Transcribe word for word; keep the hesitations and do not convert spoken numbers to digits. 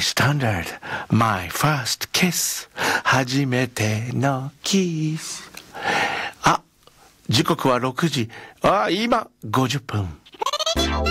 standard my first kiss 初めてのキス。あ、時刻はろくじ。あ、今ごじゅっぷん。